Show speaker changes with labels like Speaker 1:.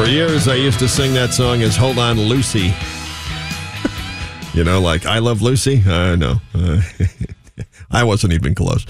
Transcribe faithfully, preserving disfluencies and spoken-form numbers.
Speaker 1: For years, I used to sing that song as Hold On Lucy. You know, like I Love Lucy? I know. Uh, I wasn't even close.